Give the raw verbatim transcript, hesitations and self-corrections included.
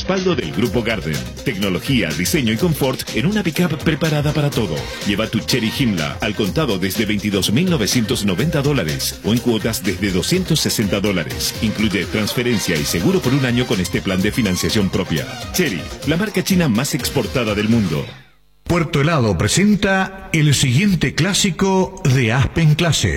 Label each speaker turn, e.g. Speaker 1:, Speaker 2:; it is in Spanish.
Speaker 1: respaldo del Grupo Garden. Tecnología, diseño y confort en una pickup preparada para todo. Lleva tu Chery Himla al contado desde veintidós mil novecientos noventa dólares o en cuotas desde doscientos sesenta dólares. Incluye transferencia y seguro por un año con este plan de financiación propia. Chery, la marca china más exportada del mundo.
Speaker 2: Puerto Helado presenta el siguiente clásico de Aspen Clase.